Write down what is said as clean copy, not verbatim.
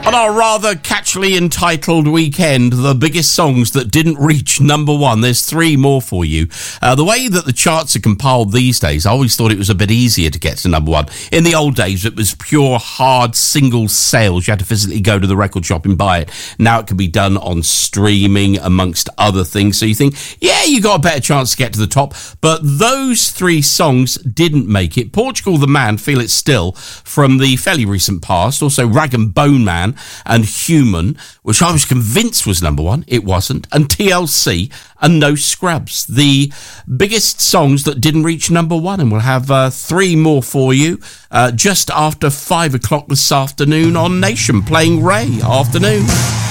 On our rather catchily entitled weekend, the biggest songs that didn't reach number one, there's three more for you. The way that the charts are compiled these days, I always thought it was a bit easier to get to number one. In the old days, it was pure, hard, single sales. You had to physically go to the record shop and buy it. Now it can be done on streaming, amongst other things. So you think, yeah, you got a better chance to get to the top. But those three songs didn't make it. Portugal the Man, Feel It Still, from the fairly recent past. Also Rag and Bone Man and Human, which I was convinced was number one. It wasn't. And TLC and No Scrubs, the biggest songs that didn't reach number one. And we'll have three more for you just after 5 o'clock this afternoon on Nation, playing Ray. Afternoon.